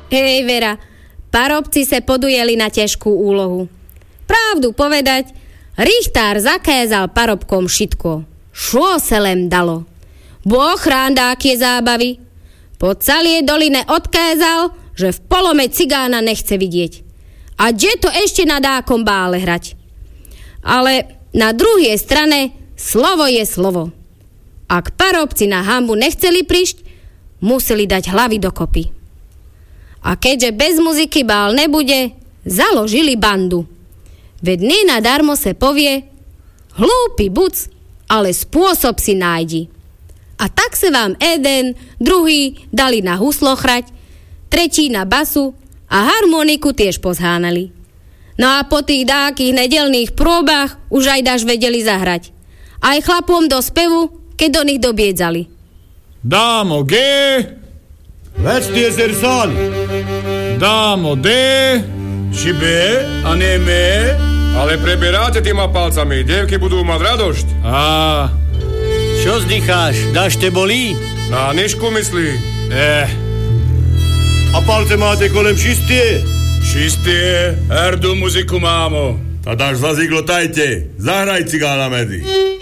Hej, Vera, parobci se podujeli na těžkou úlohu. Pravdu povedať, Richtár zakézal parobkom všetko. Šlo se lem dalo. Boh rándákie zábavy. Po celé doline odkézal, že v polome cigána nechce vidieť. A kde to ešte na dákom bále hrať. Ale na druhej strane slovo je slovo. Ak parobci na hanbu nechceli prísť, museli dať hlavy dokopy. A keďže bez muziky bál nebude, založili bandu. Veď nenadarmo se povie, hlúpy buc, ale spôsob si nájdi. A tak sa vám jeden, druhý dali na huslo chrať, tretí na basu a harmoniku tiež pozhánali. No a po tých dákých nedelných próbách už aj dáš vedeli zahrať. Aj chlapom do spevu, keď do nich dobiedzali. Dámo G, Večtie zersal. dámo D, Či B, a ne me. Ale preberáte týma palcami, dievky budú mať radosť. A, Čo zdycháš? Dáš te bolí? Na Nišku myslí. A palce máte kolem čistie? Čistie, herdu muziku mámo. A dáš vazík, tajte, zahraj cigána medzi.